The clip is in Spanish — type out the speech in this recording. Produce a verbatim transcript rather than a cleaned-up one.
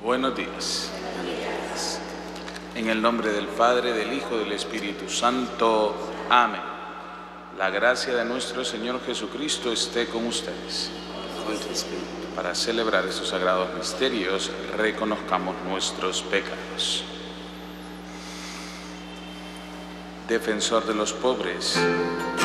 Buenos días. En el nombre del Padre, del Hijo, del Espíritu Santo. Amén. La gracia de nuestro Señor Jesucristo esté con ustedes. Para celebrar estos sagrados misterios, reconozcamos nuestros pecados. Defensor de los pobres,